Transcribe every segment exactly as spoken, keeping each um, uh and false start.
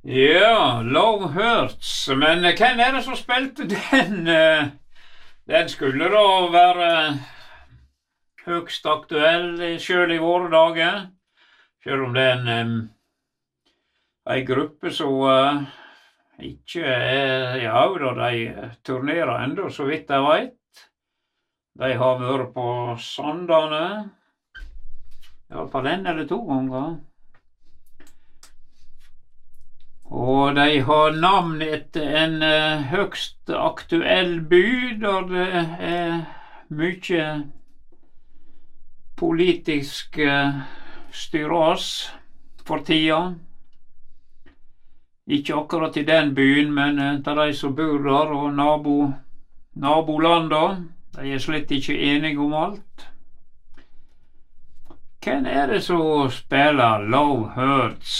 Ja, Love Hurts. Men hvem er det som spilte den? eh, Den skulle da være høgst aktuell selv i våre dager. Selv om det er en, em, en gruppe som eh, ikke er Ja, da de turnerer enda, så vidt jeg vet. De har vært på Sandane. I hvert fall en eller to ganger. Og de har navn etter en eh, høgst aktuell by, der det er mye politisk eh, styras for tida. Ikke akkurat i den byen, men eh, til de som bor der, og nabo, nabolanda. De er slett ikke enige om alt. Hvem er det som spiller Love Hurts?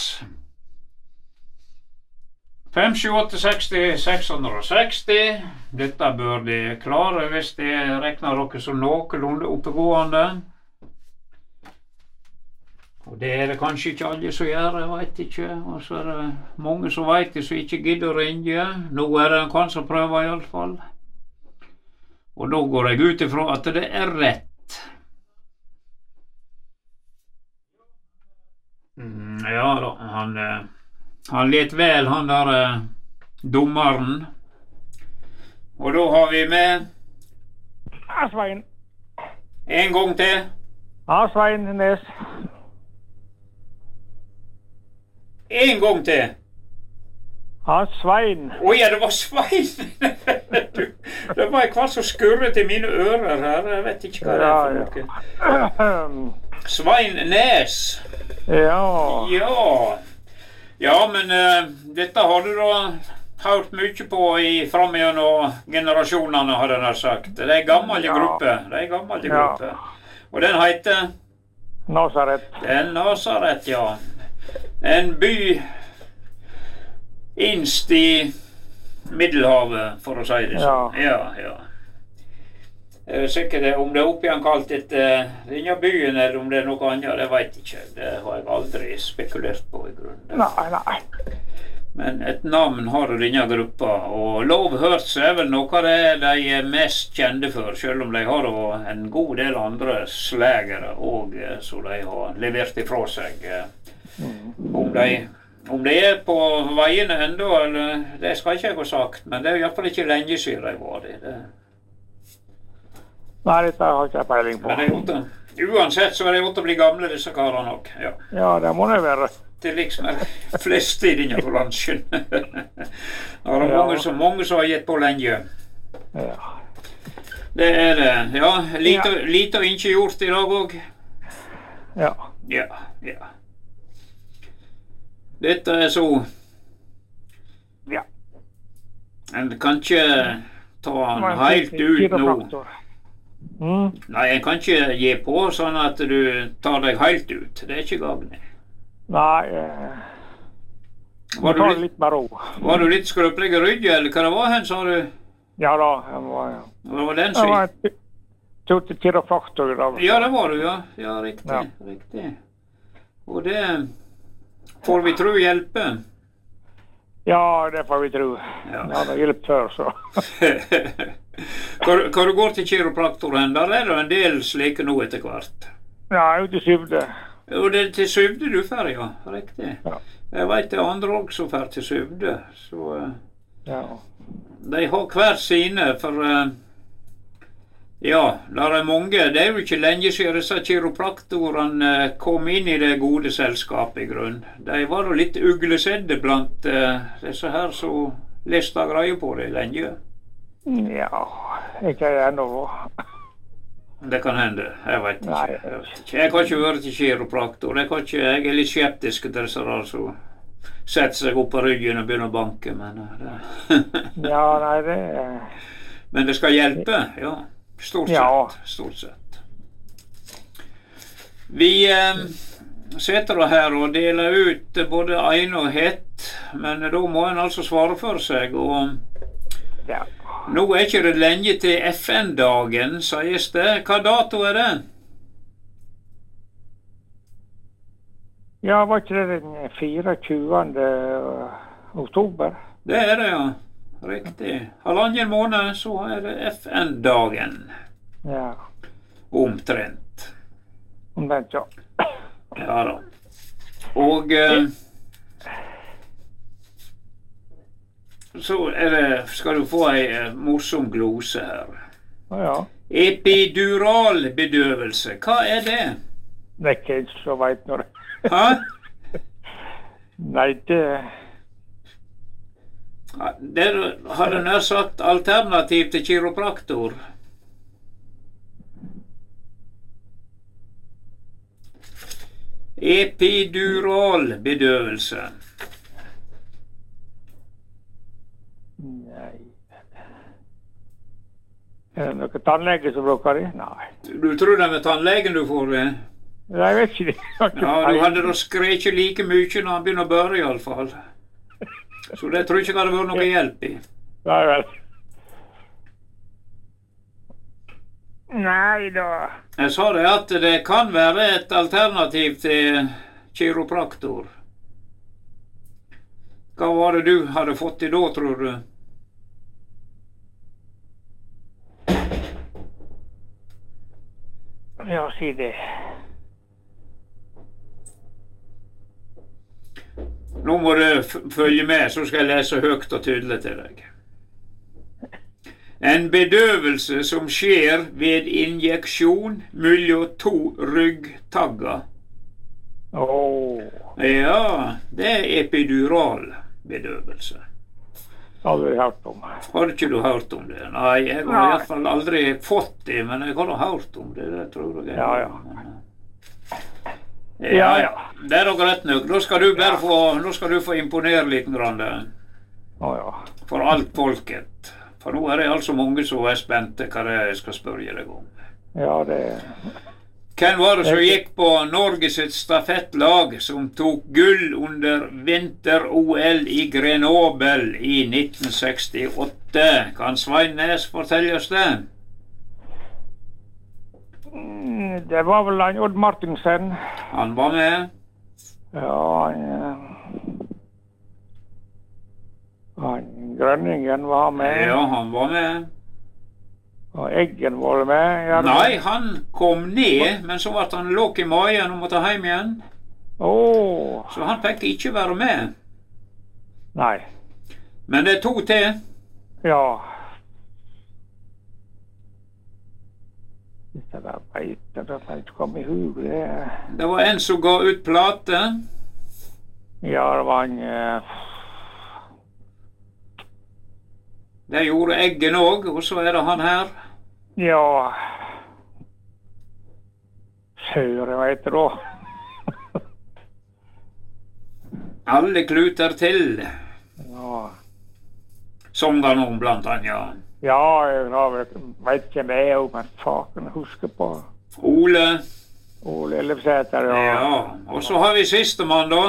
fem sju åtte seks null seks seks null. Dette bør de klare hvis de regner dere som noenlunde oppegående. Og det er det kanskje ikke alle som gjør, jeg vet ikke. Og så er det mange som vet det, som ikke gidder å ringe. Nå er det en kan som prøver i alle fall. Og da går jeg ut ifra at det er rett. Mm, ja da, han... eh, Han let vel, han der eh, dommeren. Og da har vi med... Ja, Svein. En gang til. Ja, Svein Nes. En gang til. Ja, Svein. Åja, det var Svein! du, det var hva som skurret i mine ører her. Jeg vet ikke hva det er for noe. Svein Nes. Ja. Ja. Ja, men uh, dette har du da hørt mye på i framgjennom generasjonene, hadde jeg sagt. Det er en gammel Ja. gruppe. Det er en gammel Ja. gruppe. Og den heter Nazaret. Den Nazaret, ja. En by innst i Middelhavet, for å si det sånn. Ja, ja. Jeg er sikker det, om det er opp igjen kalt etter denne byen, eller om det er noe annet, det vet jeg ikke. Det har jeg aldri spekulert på i grunnen. Nei, nei. Men et navn har denne gruppa, og Love Hurts er vel noe det de er mest kjente for, selv om de har en god del andre slagere og så de har levert ifra seg. Om de, om de er på veiene enda, eller, det skal ikke jeg ha sagt, men det er i hvert fall ikke lenge siden de var det. det Nei, dette har ikke jeg peiling på. Men det er gjort det. Uansett så er det gjort å bli gamle, disse karene nok. Ja. Ja, det må det være. Det er liksom de fleste i denne bransjen. Det er Ja. mange som, mange som har gitt på lenge. Ja. Det er det. Ja, lite, Ja. lite og ikke gjort i dag òg. Ja. Ja, ja. Dette er så Ja. En kan ikke ta han helt ut nå. Mm. Nei, en kan ikke gi på sånn at du tar deg helt ut. Det er ikke gagnet. Nei, eh, Var vi du tar litt, det litt med ro. var du litt skrøpelig i ryggen, eller hva det var hen, sa du? Ja da, jeg var, ja. Det var den Jeg som var en tur til kiropraktor i dag. Ja, det var du, ja. Ja, riktig. Ja. Riktig. Og det får vi tro hjelper. Ja, det får vi tro. Ja. Ja, det hjelper før, så. Hva hva du går til kiropraktoren, der er det en del slike nå etter hvert. Ja, jeg er ute i syvde. Og det er til Syvde du fer, ja. Riktig. Ja. Jeg vet det er andre også som fer til Syvde, så eh, Ja. de har hver sine, for eh, ja, der er mange. Det er jo ikke lenge siden disse kiropraktorene eh, kom inn i det gode selskapet i grunn. De var jo litt uglesedde blant eh, disse her som leste greier på det lenge. Ja, ikke jeg ennå. Det kan hende, jeg vet ikke. Nei. Jeg, vet ikke. Jeg kan ikke være til kiropraktor. Jeg, kan ikke, jeg er litt skeptisk til disse der som setter seg opp på ryggen og begynner å banke, men eh, det Ja, nei, det er... Men det skal hjelpe, ja. Stort sett. Ja. Stort sett. Vi eh, sitter her og deler ut både ene og hett, men da må en altså svare for seg, og Ja. nå er ikke det lenge til F N-dagen, sies det. Hva dato er det? Ja, var ikke det den fireogtyvende oktober. Det er det, ja. Riktig. Halvannen måned, så er det F N-dagen. Ja. Omtrent. Omtrent, ja. Ja da. Og eh, så er det, skal du få ei eh, morsom glose her. Ja, ja. Epiduralbedøvelse, hva er det? Det er ikke jeg som vet når det. Hæ? Nei, det... Ja, det har du nær sagt alternativ til kiropraktor. Epiduralbedøvelse. Nei. Er det noen tannlege som bruker det? Nei. Du tror det er med tannlegen du får det? Nei, jeg vet ikke det. Ja, du hadde da skreket like mye når han begynner å børre i alle fall. Så det tror jeg ikke hadde vært noe hjelp i. Nei vel. Nei da. Jeg sa det at det kan være et alternativ til kiropraktor. Hva var det du hadde fått i da, tror du? Ja, si det. Nå må du følge med, så skal jeg lese høyt og tydelig til deg. En bedøvelse som skjer ved injeksjon mellom to ryggtagger. Åh. Ja, det er epiduralbedøvelse. Aldri hørt om. Har ikke du hørt om det? Nei, jeg har i hvert fall aldri fått det, men jeg har hørt om det, det tror jeg. Ja, ja. Ja, ja. Det er da greit nok. Nå skal du bare få, nå skal du få imponere litt grann. Å ja. For alt folket. For nå er det altså mange som er spente hva det er jeg skal spørre deg om. Ja, det... Hvem var det som gikk på Norge sitt stafettlag som tok gull under vinter-O L i Grenoble i nitten sekstiåtte? Kan Svein Næss fortelle oss det? Det var vel han Odd Martinsen. Han var med. Ja, han... Han Grønningen var med. Ja, han var med. Og Eggen var med. Ja, Nei, han kom ned, men så ble han låg i magen og måtte hjem igjen. Åh. Så han fikk ikke være med. Nei. Men det er to til. Ja. Det der veit jeg, det får ikke komme i hug. Det... det var en som ga ut plate. Ja, det var en... Uh... Det gjorde Eggen òg, og så er det han her. Ja... Sør, jeg vet det da. Alle kluter til. Ja. Songan om blant annet, ja. Ja, jeg vet ikke det er, men faken husker på. Ole. Ole Ellefsæter, ja. Ja, og så har vi siste mann da.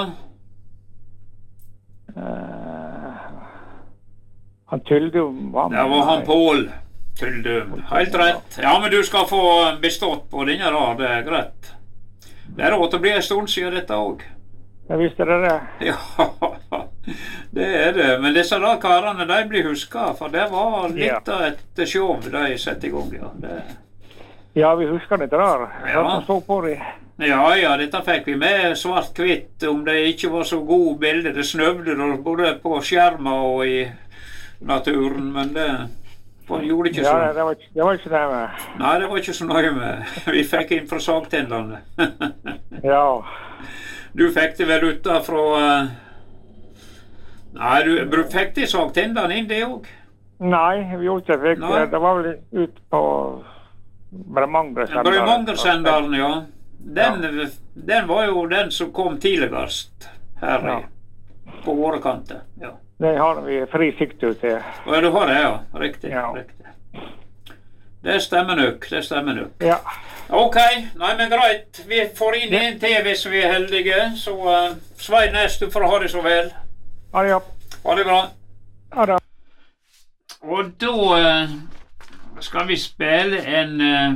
Uh, han Tyldum var med. Det var han Pål Tyldum. Helt rett. Ja, men du skal få bestått på denne da, det er greit. Det er råd til å bli en stund siden dette også. Jeg visste det det. Ja, det er det. Men disse da karene, de blir husket, for det var litt av et show de sette i gang, ja. Det... Ja, vi husker det der. Ja. Han så på det. Ja, ja, dette fikk vi med svart-hvitt, om det ikke var så god bilde. Det snøvde da, både på skjermen og i naturen, men det det gjorde ikke ja, sånn. Ja, det var ikke det var ikke det med. Nei, det var ikke så nøye med. Vi fikk inn fra sagtendene. Ja. Du fikk det vel ut da fra... Uh... Nei, du fikk det sagtendene inn det også? Nei, vi gjorde ikke det. Nei. Det var vel ut på Bremanger-senderen. Bremanger-senderen, ja. Den, ja. Den var jo den som kom tidligst her ja. På våre kanter, ja. Det har vi fri sikt ut til. Ja, du har det, ja. Riktig, ja. Riktig. Det stemmer nok, det stemmer nok. Ja. Ok, nei, men greit. Vi får inn en til hvis vi er heldige, så uh, Svein Næss, du får ha det så vel. Ha det, ja. Ha det bra. Ha det. Og da uh, skal vi spille en uh,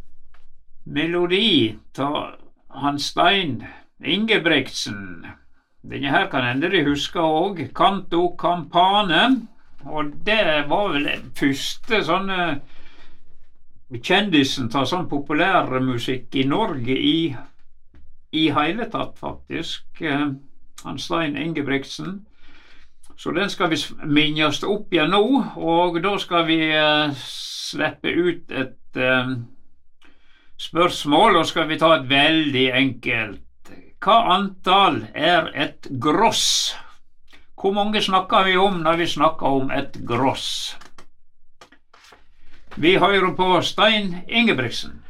melodi til Hans Stein Ingebrigtsen. Denne her kan hende de husker også, Canto Campane, og det var vel den første sånne kjendisen tar sånn populærmusikk i Norge i, i hele tatt, faktisk. Han Stein Ingebrigtsen. Så den skal vi minnes opp igjen nå, og da skal vi uh, slippe ut et uh, spørsmål, og skal vi ta et veldig enkelt. Hva antall er et gross? Hvor mange snakker vi om når vi snakker om et gross? Vi hører på Stein Ingebrigtsen.